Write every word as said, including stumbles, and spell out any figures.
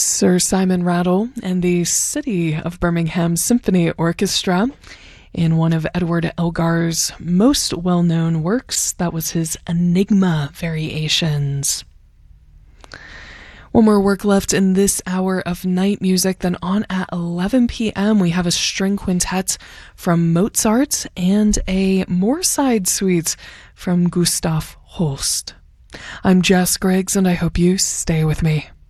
Sir Simon Rattle and the City of Birmingham Symphony Orchestra in one of Edward Elgar's most well-known works. That was his Enigma Variations. One more work left in this hour of night music. Then on at eleven p.m. we have a string quintet from Mozart and a Moorside suite from Gustav Holst. I'm Jess Griggs, and I hope you stay with me.